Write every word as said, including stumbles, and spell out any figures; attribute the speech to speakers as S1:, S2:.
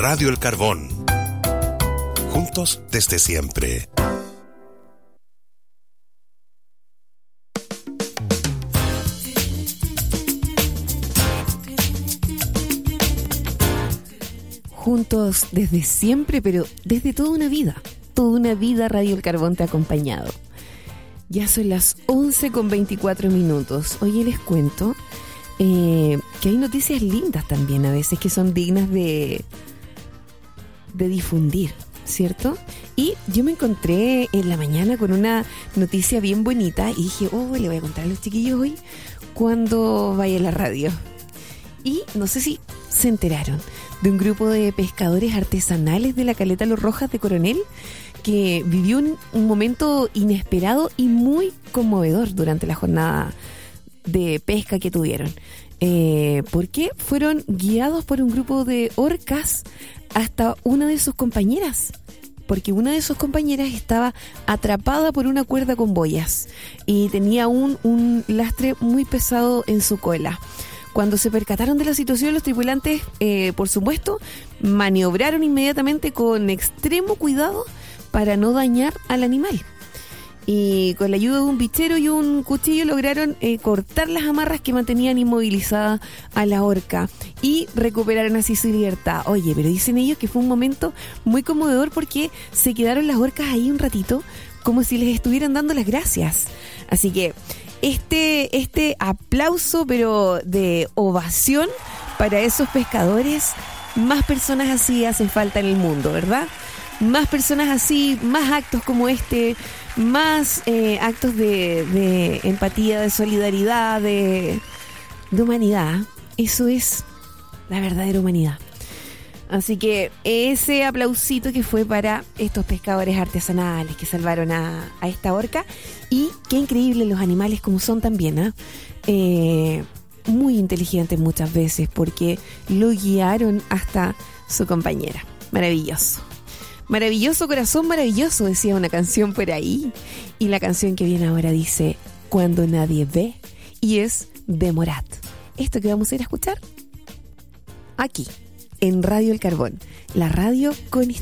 S1: Radio El Carbón. Juntos desde siempre.
S2: Juntos desde siempre, pero desde toda una vida. Toda una vida Radio El Carbón te ha acompañado. Ya son las once con veinticuatro minutos. Oye, les cuento eh, que hay noticias lindas también a veces que son dignas de, de difundir, ¿cierto? Y yo me encontré en la mañana con una noticia bien bonita y dije, oh, le voy a contar a los chiquillos hoy cuando vaya a la radio. Y no sé si se enteraron de un grupo de pescadores artesanales de la Caleta Los Rojas de Coronel que vivió un, un momento inesperado y muy conmovedor durante la jornada de pesca que tuvieron. Eh, ¿Por qué? Fueron guiados por un grupo de orcas hasta una de sus compañeras. Porque una de sus compañeras estaba atrapada por una cuerda con boyas y tenía un, un lastre muy pesado en su cola. Cuando se percataron de la situación, los tripulantes, eh, por supuesto, maniobraron inmediatamente con extremo cuidado para no dañar al animal. Y con la ayuda de un bichero y un cuchillo lograron eh, cortar las amarras que mantenían inmovilizada a la orca y recuperaron así su libertad. Oye, pero dicen ellos que fue un momento muy conmovedor porque se quedaron las orcas ahí un ratito como si les estuvieran dando las gracias. Así que este, este aplauso, pero de ovación para esos pescadores, más personas así hacen falta en el mundo, ¿verdad? Más personas así, más actos como este, más eh, actos de, de empatía, de solidaridad, de, de humanidad. Eso es la verdadera humanidad. Así que ese aplausito que fue para estos pescadores artesanales que salvaron a, a esta orca. Y qué increíbles los animales como son también, ¿eh? Eh, muy inteligentes muchas veces porque lo guiaron hasta su compañera. Maravilloso. Maravilloso corazón, maravilloso, decía una canción por ahí. Y la canción que viene ahora dice Cuando nadie ve, y es de Morat. Esto que vamos a ir a escuchar aquí, en Radio El Carbón, la radio con historia.